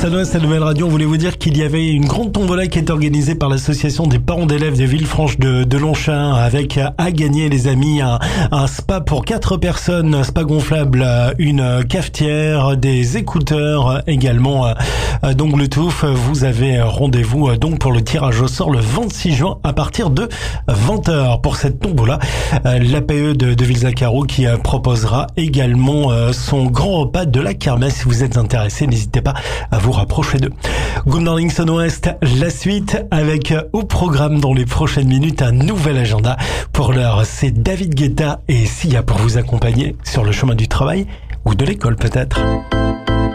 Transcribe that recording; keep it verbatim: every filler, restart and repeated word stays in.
Ouest à Nouvelle Radio, on voulait vous dire qu'il y avait une grande tombola qui est organisée par l'association des parents d'élèves de Villefranche de, de Longchamp, avec à gagner, les amis, un, un spa pour quatre personnes, un spa gonflable, une cafetière, des écouteurs également, donc le tout. Vous avez rendez-vous donc pour le tirage au sort le vingt-six juin à partir de vingt heures pour cette tombola. L'A P E de, de Villzacarou qui proposera également son grand repas de la kermesse. Si vous êtes intéressé, n'hésitez pas à vous rapprocher d'eux. Good Morning Sun Ouest, la suite avec au programme dans les prochaines minutes un nouvel agenda. Pour l'heure, c'est David Guetta et Sia pour vous accompagner sur le chemin du travail ou de l'école peut-être.